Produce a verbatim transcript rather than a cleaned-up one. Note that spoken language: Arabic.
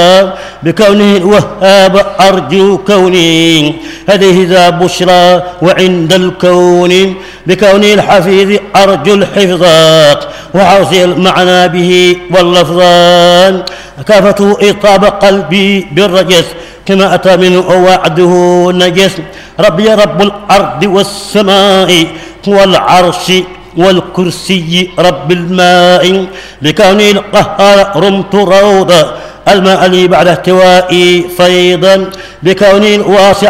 بكونه الوهاب أرجو كوني هذه ذا بشرى وعند الكون، بكونه الحفيظ أرجو الحفظات وحوصي المعنى به واللفظان، كافته إطاب قلبي بالرجس كما أتى منه وعده النجس. ربي رب الأرض والسماء والعرش والكرسي رب الماء، بكوني القهار رمت روضا الماء لي بعد احتوائي فيضا، بكوني الواسع